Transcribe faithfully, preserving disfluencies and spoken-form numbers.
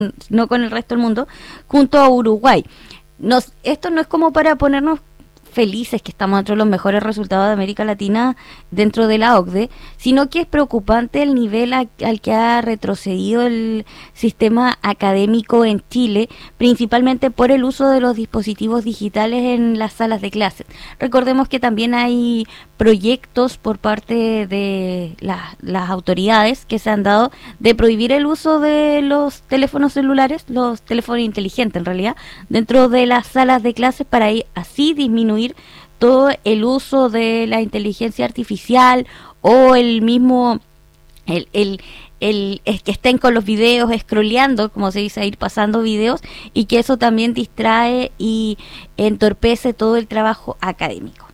no con el resto del mundo, junto a Uruguay. Nos, esto no es como para ponernos felices que estamos entre los mejores resultados de América Latina dentro de la O C D E, sino que es preocupante el nivel a, al que ha retrocedido el sistema académico en Chile, principalmente por el uso de los dispositivos digitales en las salas de clases. Recordemos que también hay proyectos por parte de la, las autoridades que se han dado de prohibir el uso de los teléfonos celulares, los teléfonos inteligentes en realidad, dentro de las salas de clases para así disminuir todo el uso de la inteligencia artificial o el mismo el, el, el, el que estén con los videos scrolleando, como se dice, ir pasando videos, y que eso también distrae y entorpece todo el trabajo académico.